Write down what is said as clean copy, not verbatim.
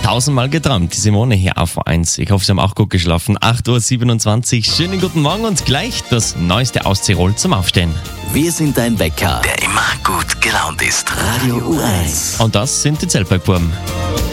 Tausendmal geträumt, die Simone hier auf A1. Ich hoffe, Sie haben auch gut geschlafen. 8.27 Uhr, schönen guten Morgen und gleich das Neueste aus Tirol zum Aufstehen. Wir sind dein Wecker, der immer gut gelaunt ist. Radio U1. Und das sind die Zeltbergbuben.